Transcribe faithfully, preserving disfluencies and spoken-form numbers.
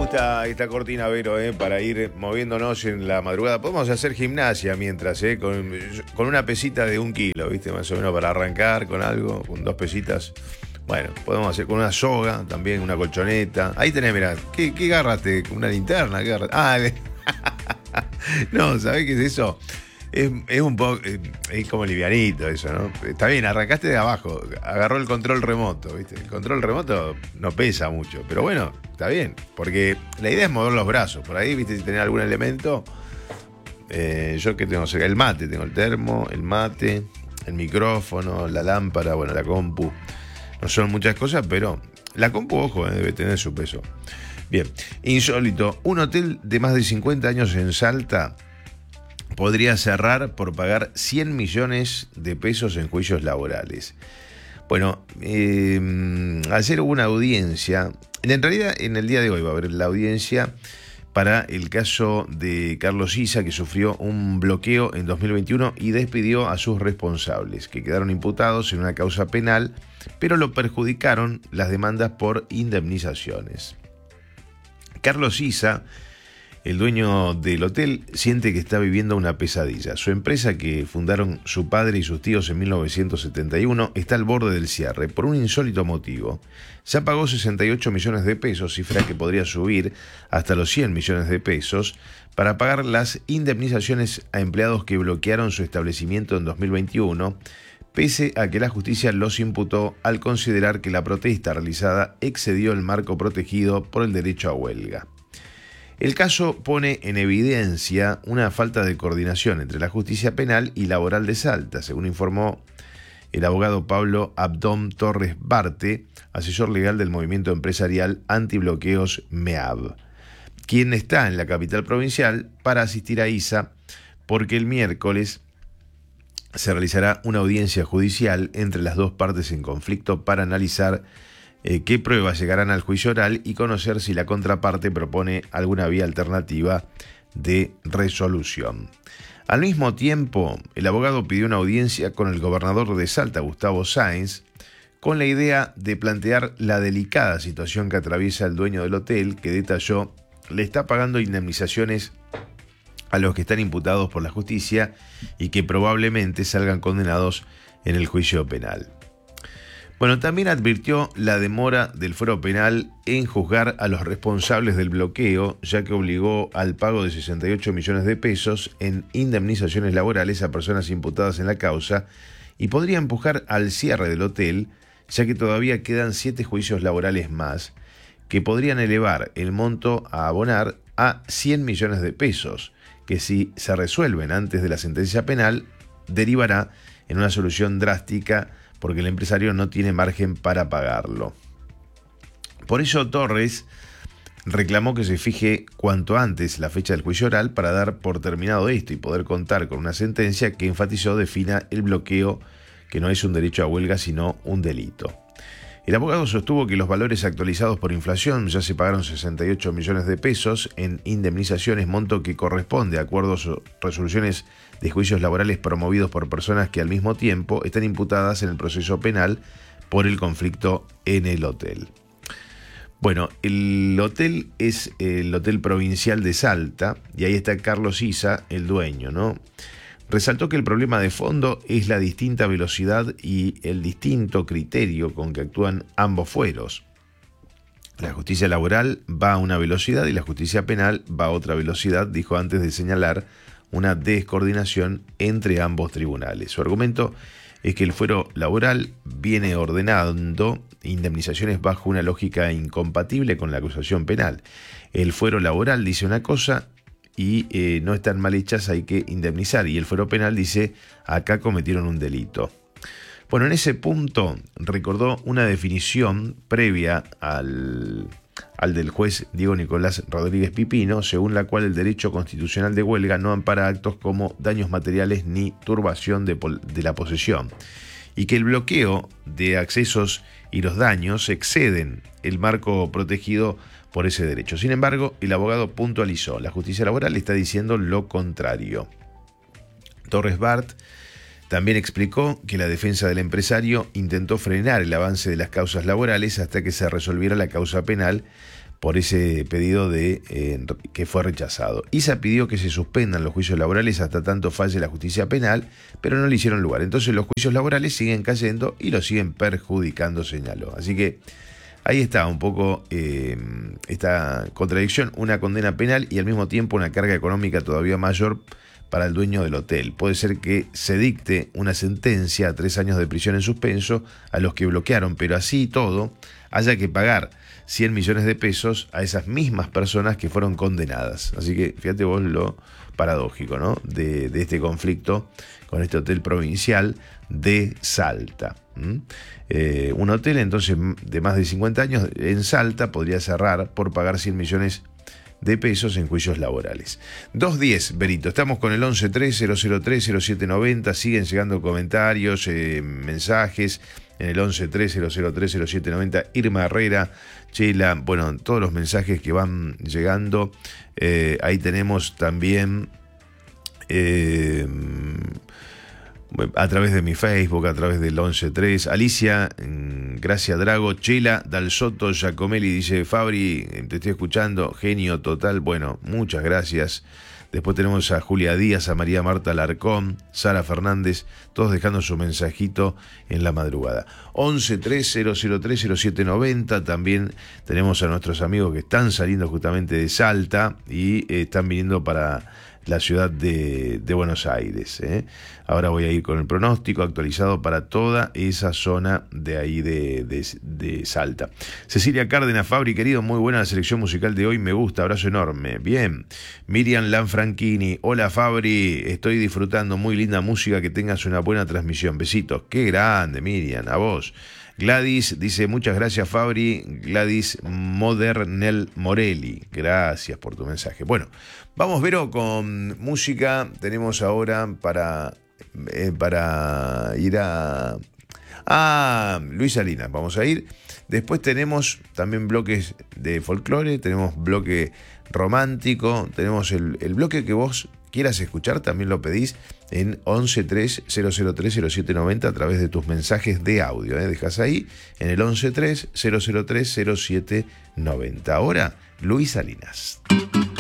gusta esta cortina, Vero, eh, para ir moviéndonos en la madrugada. Podemos hacer gimnasia mientras, eh, con, con una pesita de un kilo, ¿viste? Más o menos para arrancar con algo, con dos pesitas. Bueno, podemos hacer con una soga también, una colchoneta. Ahí tenés, mirá, ¿qué, qué agarraste? ¿Una linterna? ¿Qué agarraste? Ah, no, ¿sabés qué es eso? Es, es un poco, es, es como livianito eso, ¿no? Está bien, arrancaste de abajo, agarró el control remoto, ¿viste? El control remoto no pesa mucho, pero bueno, está bien, porque la idea es mover los brazos. Por ahí, ¿viste? Si tenés algún elemento, eh, yo que tengo cerca, el mate, tengo el termo, el mate, el micrófono, la lámpara, bueno, la compu. No son muchas cosas, pero la compu, ojo, eh, debe tener su peso. Bien, insólito, un hotel de más de cincuenta años en Salta podría cerrar por pagar cien millones de pesos en juicios laborales. Bueno, eh, ayer hubo una audiencia, en realidad en el día de hoy va a haber la audiencia para el caso de Carlos Issa, que sufrió un bloqueo en dos mil veintiuno y despidió a sus responsables, que quedaron imputados en una causa penal, pero lo perjudicaron las demandas por indemnizaciones. Carlos Issa, el dueño del hotel, siente que está viviendo una pesadilla. Su empresa, que fundaron su padre y sus tíos en mil novecientos setenta y uno, está al borde del cierre por un insólito motivo. Ya pagó sesenta y ocho millones de pesos, cifra que podría subir hasta los cien millones de pesos, para pagar las indemnizaciones a empleados que bloquearon su establecimiento en dos mil veintiuno, pese a que la justicia los imputó al considerar que la protesta realizada excedió el marco protegido por el derecho a huelga. El caso pone en evidencia una falta de coordinación entre la justicia penal y laboral de Salta, según informó el abogado Pablo Abdón Torres Barte, asesor legal del movimiento empresarial Antibloqueos MEAB, quien está en la capital provincial para asistir a Issa, porque el miércoles se realizará una audiencia judicial entre las dos partes en conflicto para analizar Eh, qué pruebas llegarán al juicio oral y conocer si la contraparte propone alguna vía alternativa de resolución. Al mismo tiempo, el abogado pidió una audiencia con el gobernador de Salta, Gustavo Sáenz, con la idea de plantear la delicada situación que atraviesa el dueño del hotel, que detalló le está pagando indemnizaciones a los que están imputados por la justicia y que probablemente salgan condenados en el juicio penal. Bueno, también advirtió la demora del fuero penal en juzgar a los responsables del bloqueo, ya que obligó al pago de sesenta y ocho millones de pesos en indemnizaciones laborales a personas imputadas en la causa y podría empujar al cierre del hotel, ya que todavía quedan siete juicios laborales más, que podrían elevar el monto a abonar a cien millones de pesos, que si se resuelven antes de la sentencia penal, derivará en una solución drástica porque el empresario no tiene margen para pagarlo. Por eso Torres reclamó que se fije cuanto antes la fecha del juicio oral para dar por terminado esto y poder contar con una sentencia que, enfatizó, defina el bloqueo, que no es un derecho a huelga sino un delito. El abogado sostuvo que los valores actualizados por inflación ya se pagaron sesenta y ocho millones de pesos en indemnizaciones, monto que corresponde a acuerdos o resoluciones de juicios laborales promovidos por personas que al mismo tiempo están imputadas en el proceso penal por el conflicto en el hotel. Bueno, el hotel es el Hotel Provincial de Salta y ahí está Carlos Issa, el dueño, ¿no? Resaltó que el problema de fondo es la distinta velocidad y el distinto criterio con que actúan ambos fueros. La justicia laboral va a una velocidad y la justicia penal va a otra velocidad, dijo antes de señalar una descoordinación entre ambos tribunales. Su argumento es que el fuero laboral viene ordenando indemnizaciones bajo una lógica incompatible con la acusación penal. El fuero laboral dice una cosa y eh, no están mal hechas, hay que indemnizar. Y el fuero penal dice, acá cometieron un delito. Bueno, en ese punto recordó una definición previa al, al del juez Diego Nicolás Rodríguez Pipino, según la cual el derecho constitucional de huelga no ampara actos como daños materiales ni turbación de, de la posesión, y que el bloqueo de accesos y los daños exceden el marco protegido por ese derecho. Sin embargo, el abogado puntualizó, la justicia laboral está diciendo lo contrario. Torres Bart también explicó que la defensa del empresario intentó frenar el avance de las causas laborales hasta que se resolviera la causa penal, por ese pedido de eh, que fue rechazado. I S A pidió que se suspendan los juicios laborales hasta tanto falle la justicia penal, pero no le hicieron lugar. Entonces los juicios laborales siguen cayendo y los siguen perjudicando, señaló. Así que ahí está un poco eh, esta contradicción, una condena penal y al mismo tiempo una carga económica todavía mayor para el dueño del hotel. Puede ser que se dicte una sentencia a tres años de prisión en suspenso a los que bloquearon, pero así y todo haya que pagar cien millones de pesos a esas mismas personas que fueron condenadas. Así que fíjate vos lo paradójico, ¿no? De, de este conflicto con este hotel provincial de Salta. ¿Mm? Eh, un hotel entonces de más de cincuenta años en Salta podría cerrar por pagar cien millones de pesos en juicios laborales. dos diez, Berito, estamos con el once tres cero cero tres cero siete noventa, siguen llegando comentarios, eh, mensajes en el once tres cero cero tres cero siete noventa. Irma Herrera, Chela, bueno, todos los mensajes que van llegando. Eh, ahí tenemos también eh, a través de mi Facebook, a través del once tres. Alicia, Gracia Drago, Chela, Dal Soto, Giacomelli dice: Fabri, te estoy escuchando, genio total. Bueno, muchas gracias. Después tenemos a Julia Díaz, a María Marta Larcón, Sara Fernández, todos dejando su mensajito en la madrugada. once tres cero cero tres cero siete noventa. También tenemos a nuestros amigos que están saliendo justamente de Salta y eh, están viniendo para la ciudad de, de Buenos Aires. ¿eh? Ahora voy a ir con el pronóstico actualizado para toda esa zona de ahí de, de, de Salta. Cecilia Cárdenas, Fabri, querido, muy buena la selección musical de hoy, me gusta, abrazo enorme. Bien. Miriam Lanfranchini, hola Fabri, estoy disfrutando, muy linda música, que tengas una buena transmisión. Besitos. Qué grande, Miriam, a vos. Gladys dice: muchas gracias Fabri. Gladys Modernel Morelli, gracias por tu mensaje. Bueno, vamos Vero con música. Tenemos ahora para, eh, para ir a, a Luis Salinas, vamos a ir. Después tenemos también bloques de folclore, tenemos bloque romántico, tenemos el, el bloque que vos quieras escuchar, también lo pedís en once tres cero cero tres cero siete noventa a través de tus mensajes de audio. ¿eh? Dejas ahí en el once tres cero cero tres cero siete noventa. Ahora, Luis Salinas.